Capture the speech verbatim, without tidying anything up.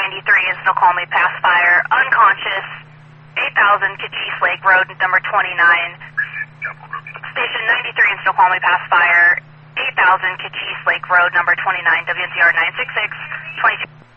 ninety-three in Snoqualmie, pass fire, unconscious, eight thousand Cajice Lake Road, number twenty-nine. Station ninety-three in Snoqualmie, pass fire, eight thousand Cajice Lake Road, number twenty-nine, W N C R nine six six, twenty-two.